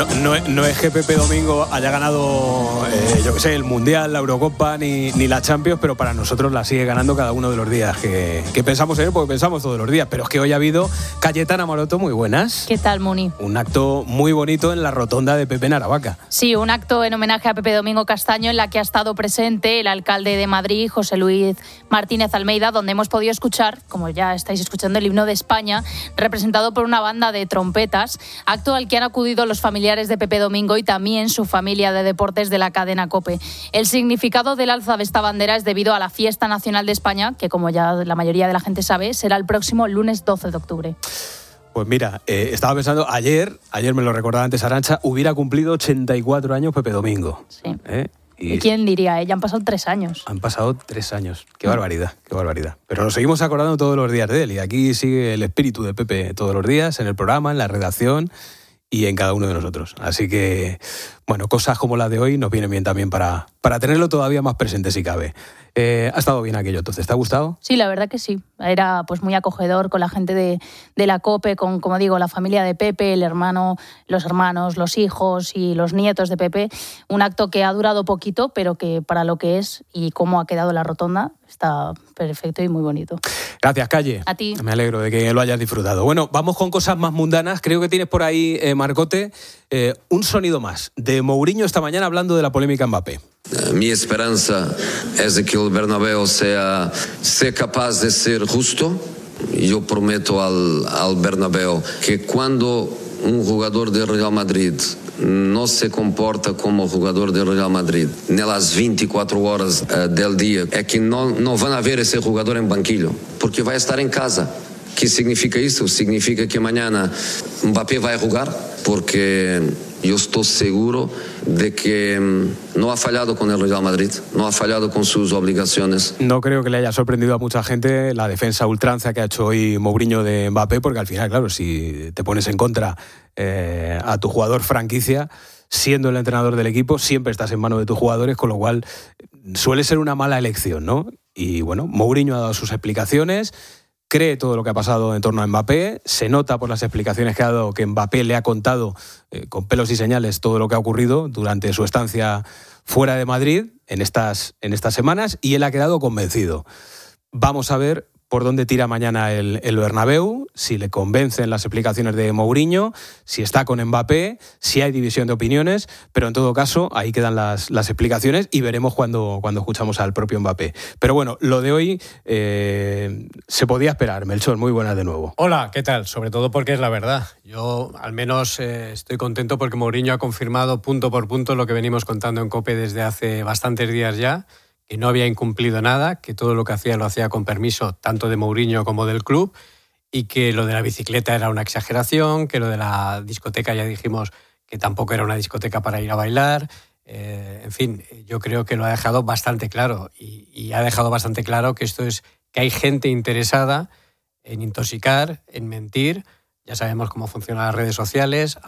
No es que Pepe Domingo haya ganado, yo qué sé, el Mundial, la Eurocopa ni la Champions, pero para nosotros la sigue ganando cada uno de los días que pensamos en él, porque pensamos todos los días. Pero es que hoy ha habido Cayetana Maroto, muy buenas. ¿Qué tal, Muni? Un acto muy bonito en la rotonda de Pepe en Aravaca. Sí, un acto en homenaje a Pepe Domingo Castaño en la que ha estado presente el alcalde de Madrid, José Luis Martínez Almeida, donde hemos podido escuchar, como ya estáis escuchando, el himno de España, representado por una banda de trompetas, acto al que han acudido los familiares de Pepe Domingo y también su familia de deportes de la cadena COPE. El significado del alza de esta bandera es debido a la Fiesta Nacional de España, que como ya la mayoría de la gente sabe, será el próximo lunes 12 de octubre. Pues mira, estaba pensando, ayer me lo recordaba antes Arantxa, hubiera cumplido 84 años Pepe Domingo. Sí. ¿Y quién diría? Ya han pasado 3 años. Han pasado 3 años. Qué barbaridad, qué barbaridad. Pero nos seguimos acordando todos los días de él y aquí sigue el espíritu de Pepe todos los días, en el programa, en la redacción y en cada uno de nosotros. Así que, bueno, cosas como la de hoy nos vienen bien también para tenerlo todavía más presente si cabe. ¿Ha estado bien aquello entonces? ¿Te ha gustado? Sí, la verdad que sí. Era pues muy acogedor con la gente de la COPE, con, como digo, la familia de Pepe, el hermano, los hermanos, los hijos y los nietos de Pepe. Un acto que ha durado poquito, pero que para lo que es y cómo ha quedado la rotonda está perfecto y muy bonito. Gracias, Calle. A ti. Me alegro de que lo hayas disfrutado. Bueno, vamos con cosas más mundanas. Creo que tienes por ahí, Marcote, un sonido más de Mourinho esta mañana hablando de la polémica Mbappé. Mi esperanza es de que el Bernabéu sea capaz de ser justo. Yo prometo al Bernabéu que cuando un jugador del Real Madrid no se comporta como jugador del Real Madrid en las 24 horas del día, es que no van a ver ese jugador en banquillo, porque va a estar en casa. ¿Qué significa eso? Significa que mañana Mbappé va a jugar, porque yo estoy seguro de que no ha fallado con el Real Madrid, no ha fallado con sus obligaciones. No creo que le haya sorprendido a mucha gente la defensa ultranza que ha hecho hoy Mourinho de Mbappé, porque al final, claro, si te pones en contra a tu jugador franquicia, siendo el entrenador del equipo, siempre estás en manos de tus jugadores, con lo cual suele ser una mala elección, ¿no? Y bueno, Mourinho ha dado sus explicaciones, cree todo lo que ha pasado en torno a Mbappé, se nota por las explicaciones que ha dado que Mbappé le ha contado con pelos y señales todo lo que ha ocurrido durante su estancia fuera de Madrid en estas semanas y él ha quedado convencido. Vamos a ver por dónde tira mañana el Bernabéu, si le convencen las explicaciones de Mourinho, si está con Mbappé, si hay división de opiniones, pero en todo caso ahí quedan las explicaciones y veremos cuando escuchamos al propio Mbappé. Pero bueno, lo de hoy se podía esperar. Melchor, muy buenas de nuevo. Hola, ¿qué tal? Sobre todo porque es la verdad. Yo al menos estoy contento porque Mourinho ha confirmado punto por punto lo que venimos contando en COPE desde hace bastantes días ya, que no había incumplido nada, que todo lo que hacía lo hacía con permiso tanto de Mourinho como del club y que lo de la bicicleta era una exageración, que lo de la discoteca ya dijimos que tampoco era una discoteca para ir a bailar. En fin, yo creo que lo ha dejado bastante claro y ha dejado bastante claro que esto es que hay gente interesada en intoxicar, en mentir. Ya sabemos cómo funcionan las redes sociales.